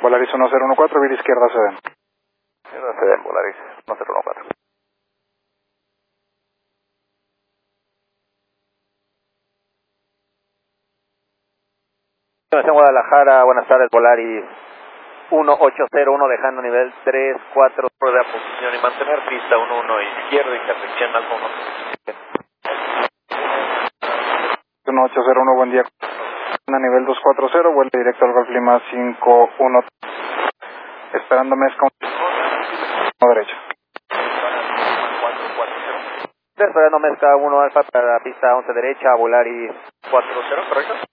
Volaris 1014, vía izquierda Sedem. Izquierda Sedem, Volaris 1014. En Guadalajara, buenas tardes, Volaris 1801 dejando nivel 34. Prueba posición y mantener pista 11 izquierda, intersección Alfa 1. 1801, buen día. A nivel 240, vuelo directo al Golf Lima 51. Esperando mezcla derecha. Esperando mezcla 1 alfa para la pista 11 derecha, Volaris 40, ¿correcto?